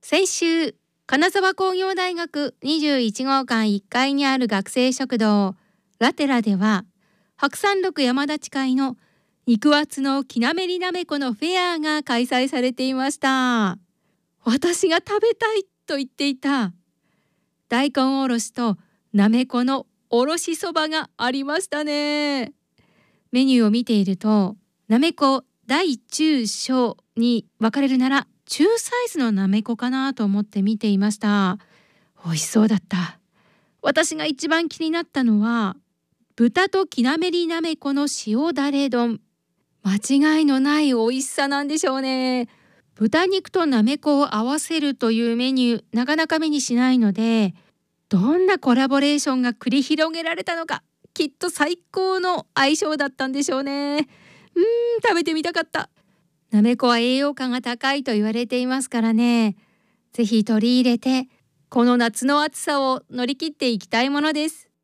先週、金沢工業大学21号館1階にある学生食堂ラテラでは、白山六山立会の肉厚のきなめりなめこのフェアが開催されていました。私が食べたいと言っていた大根おろしとなめこのおろしそばがありましたね。メニューを見ていると、なめこ大中小に分かれるなら中サイズのなめこかなと思って見ていました。美味しそうだった。私が一番気になったのは豚ときなめりなめこの塩だれ丼。間違いのない美味しさなんでしょうね。豚肉となめこを合わせるというメニュー、なかなか目にしないので、どんなコラボレーションが繰り広げられたのか、きっと最高の相性だったんでしょうね。食べてみたかった。なめこは栄養価が高いと言われていますからね。ぜひ取り入れて、この夏の暑さを乗り切っていきたいものです。